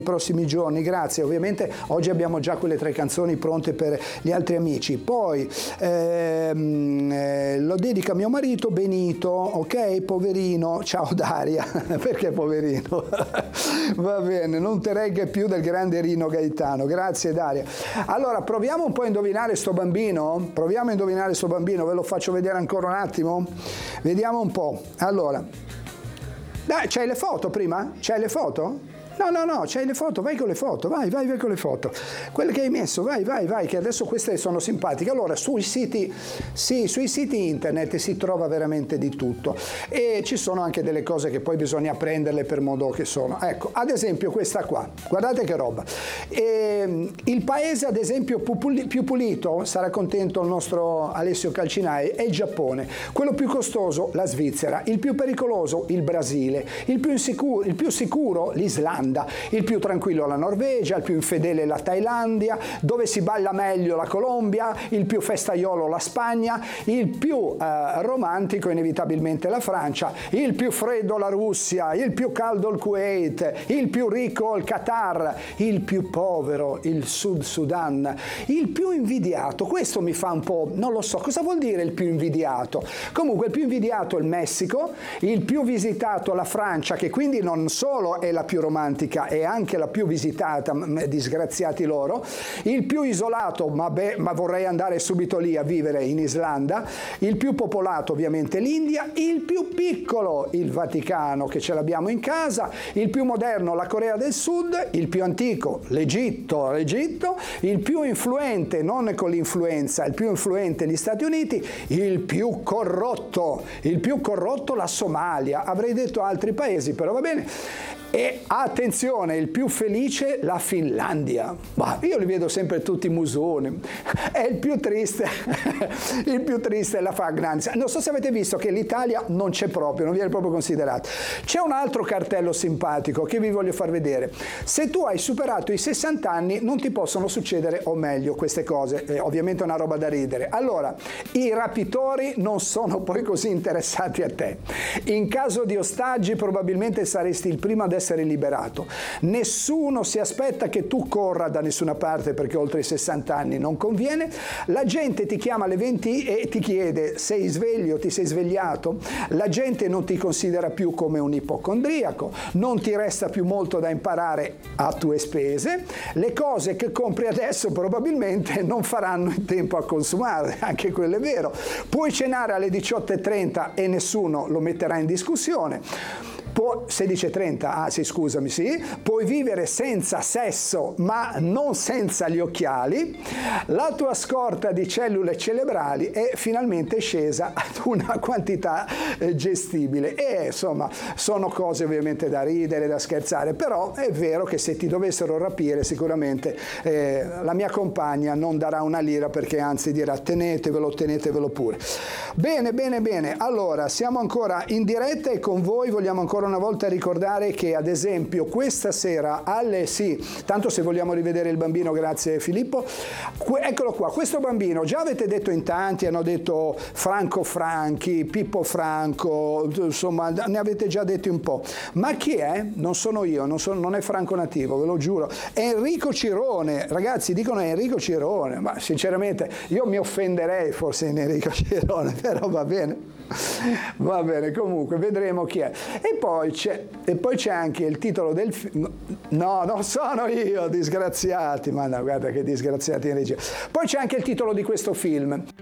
prossimi giorni, grazie. Ovviamente oggi abbiamo già quelle 3 canzoni pronte per gli altri amici. Poi lo dedica a mio marito Benito, ok? Poverino, ciao Daria. Perché poverino? Va bene, non te regge più del grande Rino Gaetano. Grazie Daria. Allora proviamo un po' a indovinare sto bambino. Proviamo a indovinare sto bambino, ve lo faccio vedere ancora un attimo. Vediamo un po'. Allora, dai, c'hai le foto prima? C'hai le foto? No, c'hai le foto, vai con le foto, vai con le foto. Quelle che hai messo, vai, che adesso queste sono simpatiche. Allora, sui siti internet si trova veramente di tutto e ci sono anche delle cose che poi bisogna prenderle per modo che sono. Ecco, ad esempio questa qua, guardate che roba. Il paese, ad esempio, più pulito, sarà contento il nostro Alessio Calcinai, è il Giappone. Quello più costoso, la Svizzera. Il più pericoloso, il Brasile. Il più sicuro, l'Islanda. Il più tranquillo la Norvegia, il più infedele la Thailandia, dove si balla meglio la Colombia, il più festaiolo la Spagna, il più romantico inevitabilmente la Francia, il più freddo la Russia, il più caldo il Kuwait, il più ricco il Qatar, il più povero il Sud Sudan, il più invidiato, questo mi fa un po', non lo so, cosa vuol dire il più invidiato? Comunque il più invidiato è il Messico, il più visitato la Francia, che quindi non solo è la più romantica, è anche la più visitata, disgraziati loro, il più isolato, ma vorrei andare subito lì a vivere in Islanda, il più popolato ovviamente l'India, il più piccolo il Vaticano, che ce l'abbiamo in casa, il più moderno la Corea del Sud, il più antico l'Egitto, il più influente, non con l'influenza, il più influente gli Stati Uniti, il più corrotto la Somalia, avrei detto altri paesi, però va bene. E attenzione, il più felice la Finlandia. Ma io li vedo sempre tutti musoni. E il più triste è l'Afghanistan. Non so se avete visto che l'Italia non c'è proprio, non viene proprio considerato. C'è un altro cartello simpatico che vi voglio far vedere. Se tu hai superato i 60 anni non ti possono succedere, o meglio, queste cose. Ovviamente è una roba da ridere. Allora, i rapitori non sono poi così interessati a te. In caso di ostaggi probabilmente saresti il primo ad essere liberato. Nessuno si aspetta che tu corra da nessuna parte perché oltre i 60 anni non conviene. La gente ti chiama alle 20 e ti chiede: sei sveglio, ti sei svegliato? La gente non ti considera più come un ipocondriaco, non ti resta più molto da imparare a tue spese, le cose che compri adesso probabilmente non faranno in tempo a consumare, anche quello è vero. Puoi cenare alle 18:30 e nessuno lo metterà in discussione. 16:30, sì, puoi vivere senza sesso ma non senza gli occhiali, la tua scorta di cellule cerebrali è finalmente scesa ad una quantità gestibile e insomma sono cose ovviamente da ridere, da scherzare, però è vero che se ti dovessero rapire sicuramente la mia compagna non darà una lira, perché anzi dirà tenetevelo pure. Bene, allora siamo ancora in diretta e con voi vogliamo ancora una volta ricordare che ad esempio questa sera tanto se vogliamo rivedere il bambino, grazie Filippo, eccolo qua, questo bambino, già avete detto in tanti, hanno detto Franco Franchi, Pippo Franco, insomma ne avete già detti un po', ma chi è? Non sono io, non è Franco Nativo, ve lo giuro, è Enrico Cirone, ragazzi dicono è Enrico Cirone, ma sinceramente io mi offenderei forse in Enrico Cirone, però va bene, comunque vedremo chi è. E poi c'è anche il titolo del film. No, non sono io, disgraziati, ma no, guarda che disgraziati in regia. Poi c'è anche il titolo di questo film.